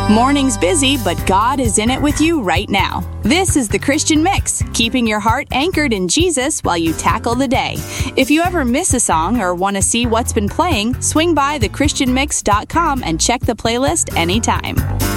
Morning's busy, but God is in it with you right now. This is the Christian Mix, keeping your heart anchored in Jesus while you tackle the day. If you ever miss a song or want to see what's been playing, swing by thechristianmix.com and check the playlist anytime.